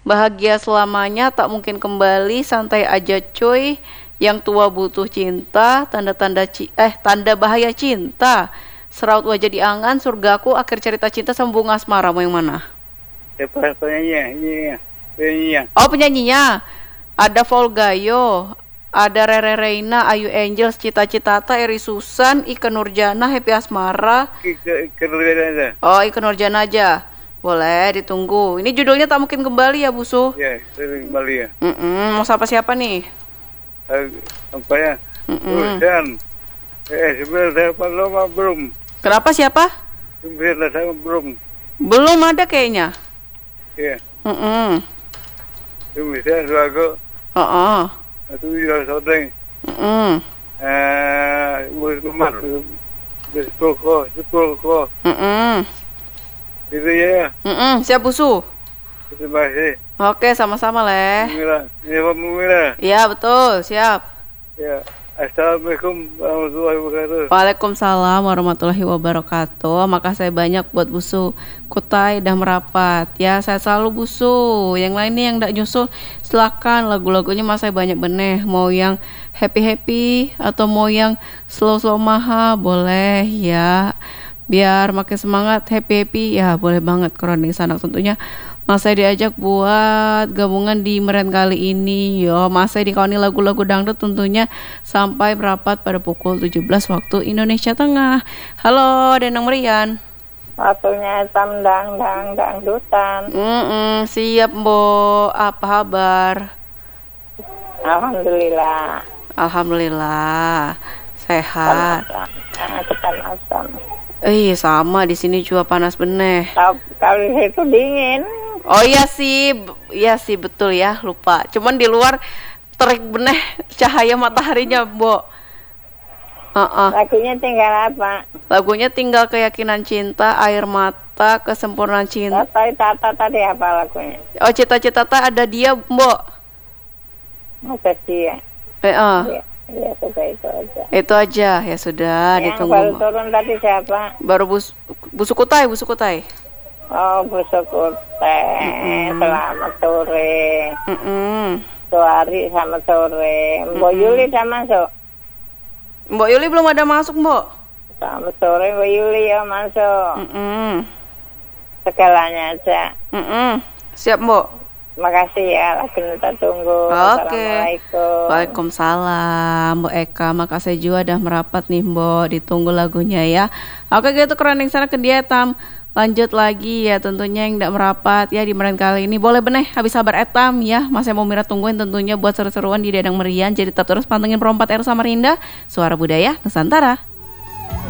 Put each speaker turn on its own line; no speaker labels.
Bahagia selamanya tak mungkin kembali, santai aja cuy. Yang tua butuh cinta, tanda bahaya cinta. Seraut wajah di angan, surgaku, akhir cerita cinta sama bunga asmara. Mau yang mana?
Siapa penyanyinya? Penyanyinya.
Oh, penyanyinya. Ada Volgayo, ada Rere Reina, Ayu Angels, Cita Citata, Eri Susan, Ika Nurjana, Happy Asmara.
Kerjaan aja.
Oh, Ika Nurjana aja. Boleh ditunggu. Ini judulnya tak mungkin kembali ya, Busu.
Ya, sering kembali ya.
Mau siapa nih?
Apa ya? Urusan. Sebenarnya saya lama belum.
Kenapa siapa?
Sebenarnya saya belum.
Belum ada kayaknya.
Ya.
Mm-mm.
Sebenarnya suatu
Oh.
itu juga saudara. Berkemat, sepuluh. Itu ya.
Siap Busu.
Terima kasih.
Oke, sama-sama leh.
Ini Pak Mumira.
Iya betul, siap.
Ya. Assalamualaikum warahmatullahi wabarakatuh.
Waalaikumsalam warahmatullahi wabarakatuh. Makasih banyak buat Busu Kutai dah merapat. Ya, saya selalu Busu. Yang lain nih yang ndak nyusul, silakan lagu-lagunya masih banyak beneh. Mau yang happy atau mau yang slow maha boleh ya. Biar makin semangat happy ya boleh banget. Kronik Sanak tentunya Mas saya diajak buat gabungan di Meren kali ini. Yo, Mas saya dikawani lagu-lagu dangdut tentunya sampai merapat pada pukul 17 waktu Indonesia Tengah. Halo, Denang Merian.
Waktunya dangdutan.
Siap, Mbok. Apa kabar?
Alhamdulillah.
Sehat.
Kepanasan.
Sama di sini juga panas beneh.
Kalau di situ dingin.
Oh iya sih betul ya, lupa. Cuman di luar terik beneh cahaya mataharinya, Mbok.
Lagunya tinggal apa?
Lagunya tinggal keyakinan cinta, air mata, kesempurnaan cinta.
Tata tadi apa lagunya?
Oh, cita-cita ada dia, Mbok.
Masa dia? Iya, sudah itu aja.
Itu aja, ya sudah.
Yang
ditunggu.
baru turun tadi siapa?
Baru Busu Kutai.
Oh, Busu Kutai. Selamat sore. Suari selamat sore. Mbak Yuli udah masuk?
Mbak Yuli belum ada masuk, Mbok.
Selamat sore Mbak Yuli ya masuk. Segalanya aja.
Siap, Mbok.
Makasih ya, lagi kita tunggu.
Oke.
Assalamualaikum.
Waalaikumsalam, Mbok Eka. Makasih juga udah merapat nih, Mbok. Ditunggu lagunya ya. Oke, gitu Kronik Sana ke dia Tam. Lanjut lagi ya, tentunya yang tidak merapat ya di Meren kali ini. Boleh beneh habis sabar etam ya. Masih mau Mira tungguin tentunya buat seru-seruan di Dedang Merian. Jadi tetap terus pantengin Pro 4R Samarinda, Suara Budaya Nusantara.